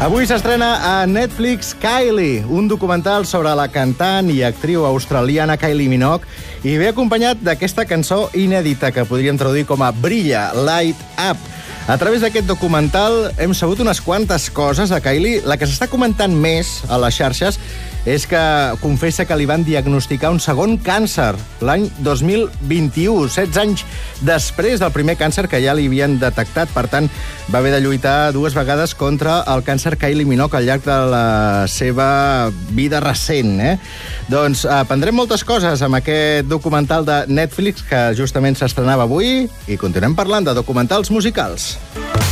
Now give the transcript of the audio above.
Avui s'estrena a Netflix Kylie, un documental sobre la cantant i actriu australiana Kylie Minogue, i ve acompanyat d'aquesta cançó inèdita que podríem traduir com a Brilla, Light Up. A través d'aquest documental hem sabut unes quantes coses de Kylie. La que s'està comentant més a les xarxes és que confessa que li van diagnosticar un segon càncer l'any 2021, 16 anys després del primer càncer que ja li havien detectat. Per tant, va haver de lluitar 2 vegades contra el càncer Kylie Minogue al llarg de la seva vida recent. Doncs aprendrem moltes coses amb aquest documental de Netflix que justament s'estrenava avui i continuem parlant de documentals musicals.